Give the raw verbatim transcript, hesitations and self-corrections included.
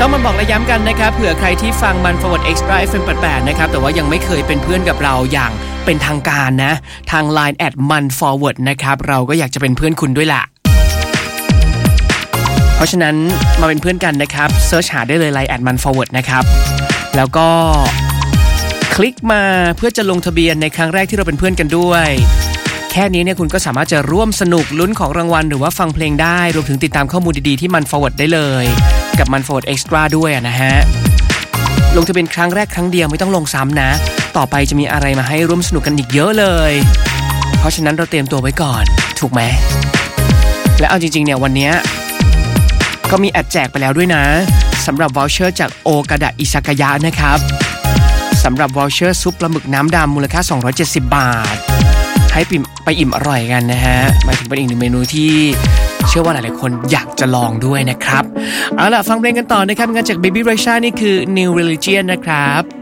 ต้องมาบอกและย้ำกันนะครับเผื่อใครที่ฟังมัน Forward Extra เอฟ เอ็ม แปดสิบแปดนะครับแต่ว่ายังไม่เคยเป็นเพื่อนกับเราอย่างเป็นทางการนะทาง ไลน์ แอท มัน forward นะครับเราก็อยากจะเป็นเพื่อนคุณด้วยล่ะเพราะฉะนั้นมาเป็นเพื่อนกันนะครับเสิร์ชหาได้เลย ไลน์ แอท มัน forward นะครับแล้วก็คลิกมาเพื่อจะลงทะเบียนในครั้งแรกที่เราเป็นเพื่อนกันด้วยแค่นี้เนี่ยคุณก็สามารถจะร่วมสนุกลุ้นของรางวัลหรือว่าฟังเพลงได้รวมถึงติดตามข้อมูลดีๆที่มัน Forward ได้เลยกับมัน Forward Extra ด้วยนะฮะลงทะเบียนครั้งแรกครั้งเดียวไม่ต้องลงซ้ำนะต่อไปจะมีอะไรมาให้ร่วมสนุกกันอีกเยอะเลยเพราะฉะนั้นเราเตรียมตัวไว้ก่อนถูกไหมและเอาจริงๆเนี่ยวันนี้ก็มีแอดแจกไปแล้วด้วยนะสำหรับวอลเชอร์จากโอกาดะอิซากายะนะครับสำหรับวอลเชอร์ซุปปลาหมึกน้ำดำมูลค่าสองร้อยเจ็ดสิบบาทให้ไปอิ่มอร่อยกันนะฮะหมายถึงเป็นอีกหนึ่งเมนูที่เชื่อว่าหลายๆคนอยากจะลองด้วยนะครับเอาล่ะฟังเพลงกันต่อนะครับงานจาก Baby Rexha นี่คือ New Religion นะครับ